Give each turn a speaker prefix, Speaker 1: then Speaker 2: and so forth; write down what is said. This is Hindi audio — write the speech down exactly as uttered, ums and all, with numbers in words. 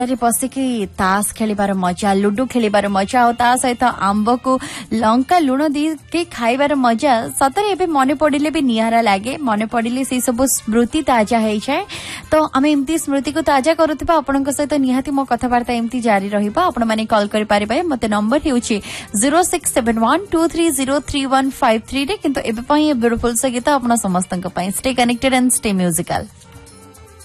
Speaker 1: बसिकी ताश खेलिबार मजा लुडो खेलिबार मजा और ता सहित आंब को लंका लुण दी खाइबार मजा सतरे एबे मने पड़िले भी निहारा लागे मने पड़िले से सब स्मृति ताजा हो जाए। तो आम एमती स्मृति को ताजा करुवा आपण सहित निहाती मो कथबार्ता एमती जारी रहिबा। आपण माने कॉल करि पारिबे। मते number हेउची zero six seven one two three zero three one five three रे। किंतु एबे पई ब्यूटीफुल से गीत आपण समस्तक पई। Stay connected and stay musical.